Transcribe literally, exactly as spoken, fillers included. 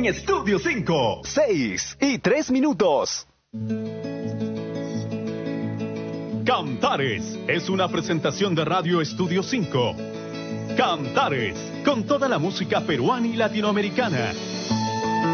en Estudio cinco. Seis y tres minutos. Cantares es una presentación de Radio Estudio cinco. Cantares, con toda la música peruana y latinoamericana.